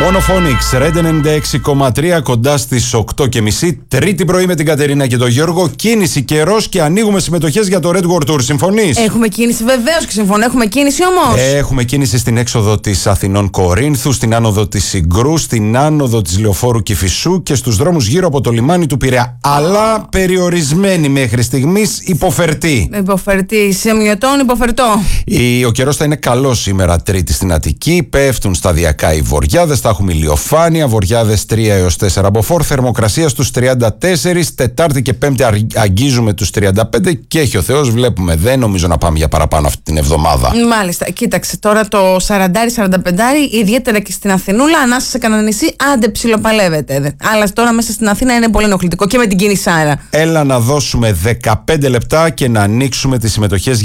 Monophonics, Red 96,3 κοντά στις 8.30. Τρίτη πρωί με την Κατερίνα και τον Γιώργο. Κίνηση, καιρός και ανοίγουμε συμμετοχές για το Red World Tour. Συμφωνείς? Έχουμε κίνηση, βεβαίως και συμφωνώ. Έχουμε κίνηση όμως. Έχουμε κίνηση στην έξοδο της Αθηνών Κορίνθου, στην άνοδο της Συγκρού, στην άνοδο της Λεωφόρου Κηφισού και στους δρόμους γύρω από το λιμάνι του Πειραιά. Αλλά περιορισμένη μέχρι στιγμής, υποφερτή. Υποφερτή, σημειωτών, υποφερτό. Ο καιρός θα είναι καλός σήμερα Τρίτη στην Αττική. Πέφτουν σταδιακά οι βοριάδες. Θα έχουμε ηλιοφάνεια, βοριάδες 3 έως 4 μποφόρ, θερμοκρασία στους 34, Τετάρτη και Πέμπτη αγγίζουμε τους 35 και έχει ο Θεός, βλέπουμε, δεν νομίζω να πάμε για παραπάνω αυτή την εβδομάδα. Μάλιστα, κοίταξε τώρα το 40-45, ιδιαίτερα και στην Αθηνούλα, ανάσα σε κανένα νησί, άντε ψιλοπαλεύεται. Αλλά τώρα μέσα στην Αθήνα είναι πολύ ενοχλητικό και με την κίνησάρα. Έλα να δώσουμε 15 λεπτά και να ανοίξουμε τις συμμετοχές